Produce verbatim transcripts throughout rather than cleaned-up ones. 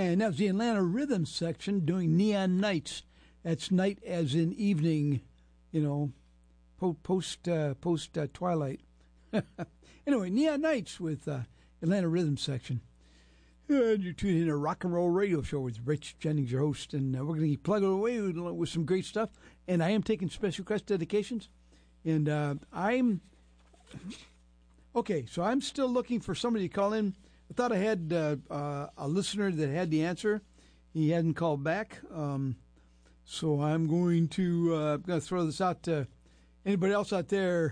And that was the Atlanta Rhythm section doing Neon Nights. That's night as in evening, you know, po- post uh, post uh, twilight. Anyway, Neon Nights with uh, Atlanta Rhythm section. And you're tuning in a rock and roll radio show with Rich Jennings, your host, and uh, we're going to keep plugging away with, with some great stuff. And I am taking special request dedications, and uh, I'm okay. So I'm still looking for somebody to call in. I thought I had uh, uh, a listener that had the answer. He hadn't called back, um, so I'm going to uh, I'm going to throw this out to anybody else out there.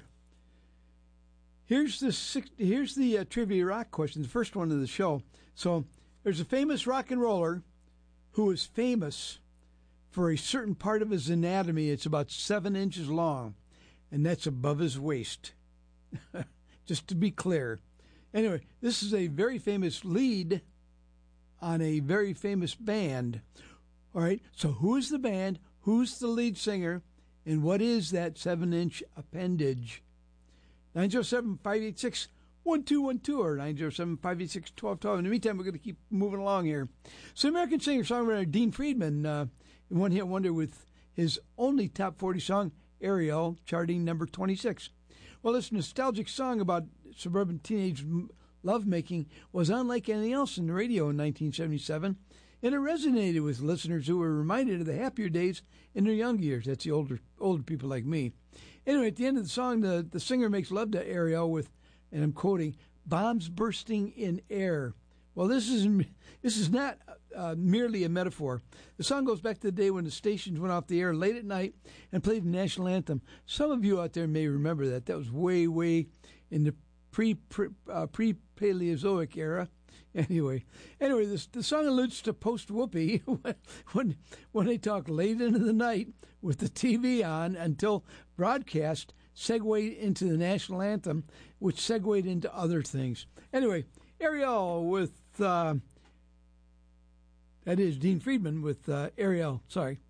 Here's the six, here's the uh, trivia rock question, the first one of the show. So there's a famous rock and roller who is famous for a certain part of his anatomy. It's about seven inches long, and that's above his waist. Just to be clear. Anyway, this is a very famous lead on a very famous band. All right, so who is the band? Who's the lead singer? And what is that seven-inch appendage? nine zero seven, five eight six, one two one two or nine zero seven, five eight six, one two one two. In the meantime, we're going to keep moving along here. So American singer-songwriter Dean Friedman, uh, one-hit wonder with his only top forty song, Ariel, charting number twenty-six. Well, this nostalgic song about suburban teenage lovemaking was unlike anything else in the radio in nineteen seventy-seven, and it resonated with listeners who were reminded of the happier days in their young years. That's the older older people like me. Anyway, at the end of the song, the, the singer makes love to Ariel with, and I'm quoting, bombs bursting in air. Well, this is this is not uh, merely a metaphor. The song goes back to the day when the stations went off the air late at night and played the national anthem. Some of you out there may remember that. That was way, way in the pre, pre uh, pre-Paleozoic era. Anyway, anyway, this, the song alludes to post-Whoopi when when they talk late into the night with the T V on until broadcast segued into the national anthem, which segued into other things. Anyway, Ariel with, uh, that is Dean Friedman with uh, Ariel, sorry.